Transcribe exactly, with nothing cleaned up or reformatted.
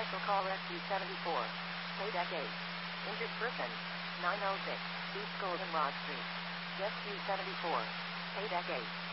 Special call Rescue seventy-four. Paydeck eight. Injured person. nine oh six. East Goldenrod Street. Rescue seventy-four. Paydeck eight.